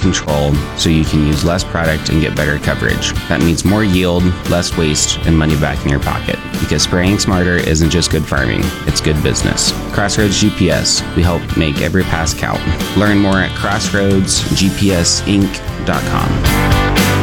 control so you can use less product and get better coverage. That means more yield, less waste, and money back in your pocket. Because spraying smarter isn't just good farming, it's good business. Crossroads GPS, we help make every pass count. Learn more at crossroadsgpsinc.com.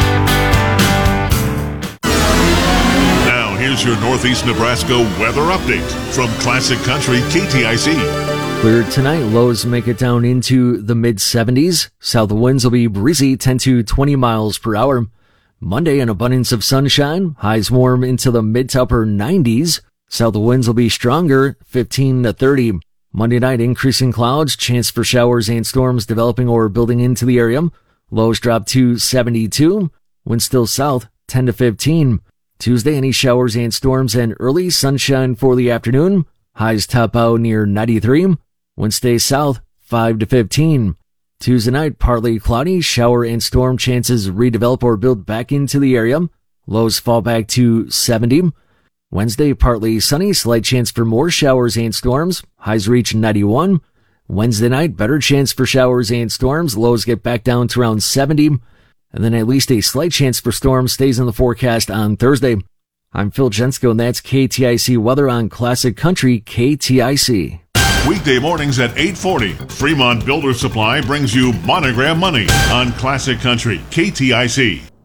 Here's your Northeast Nebraska weather update from Classic Country KTIC. Clear tonight, lows make it down into the mid-70s. South winds will be breezy, 10 to 20 miles per hour. Monday, an abundance of sunshine, highs warm into the mid to upper 90s. South winds will be stronger, 15 to 30. Monday night, increasing clouds, chance for showers and storms developing or building into the area. Lows drop to 72. Winds still south, 10 to 15. Tuesday, any showers and storms and early sunshine for the afternoon. Highs top out near 93. Winds stay south, 5 to 15. Tuesday night, partly cloudy, shower and storm chances redevelop or build back into the area. Lows fall back to 70. Wednesday, partly sunny, slight chance for more showers and storms. Highs reach 91. Wednesday night, better chance for showers and storms. Lows get back down to around 70. And then at least a slight chance for storms stays in the forecast on Thursday. I'm Phil Jensko, and that's KTIC weather on Classic Country KTIC. Weekday mornings at 8:40, Fremont Builder Supply brings you Monogram Money on Classic Country KTIC.